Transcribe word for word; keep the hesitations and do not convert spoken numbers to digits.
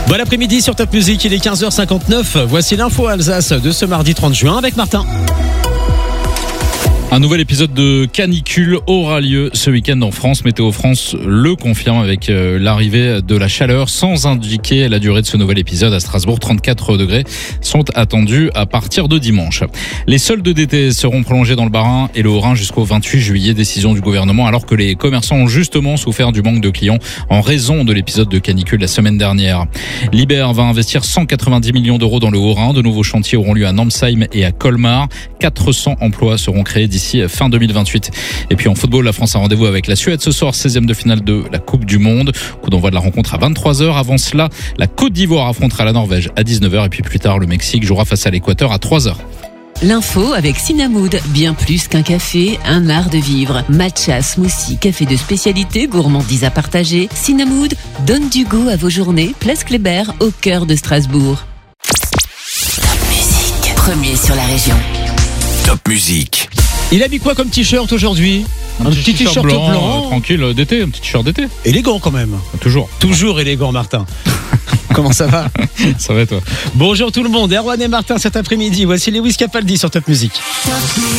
Bon après-midi sur Top Music, il est quinze heures cinquante-neuf. Voici l'info Alsace de ce mardi trente juin avec Martin. Un nouvel épisode de canicule aura lieu ce week-end en France. Météo France le confirme avec l'arrivée de la chaleur sans indiquer la durée de ce nouvel épisode. À Strasbourg, trente-quatre degrés sont attendus à partir de dimanche. Les soldes d'été seront prolongés dans le Bas-Rhin et le Haut-Rhin jusqu'au vingt-huit juillet, décision du gouvernement, alors que les commerçants ont justement souffert du manque de clients en raison de l'épisode de canicule la semaine dernière. Liber va investir cent quatre-vingt-dix millions d'euros dans le Haut-Rhin. De nouveaux chantiers auront lieu à Namsheim et à Colmar. quatre cents emplois seront créés d'ici fin deux mille vingt-huit. Et puis en football, la France a rendez-vous avec la Suède ce soir, seizième de finale de la Coupe du Monde. Coup d'envoi de la rencontre à vingt-trois heures. Avant cela, la Côte d'Ivoire affrontera la Norvège à dix-neuf heures. Et puis plus tard, le Mexique jouera face à l'Équateur à trois heures. L'info avec Cinnamwood, bien plus qu'un café, un art de vivre. Matcha, smoothie, café de spécialité, gourmandise à partager. Cinnamwood donne du goût à vos journées. Place Kléber, au cœur de Strasbourg. Top Music, premier sur la région. Top Music. Il a mis quoi comme t-shirt aujourd'hui? Un, un petit t-shirt, t-shirt blanc, blanc. Euh, tranquille d'été, un petit t-shirt d'été. Élégant quand même. Toujours. Toujours élégant, Martin. Comment ça va? Ça va toi? Bonjour tout le monde, Erwan et Martin cet après-midi. Voici Lewis Capaldi sur Top Music.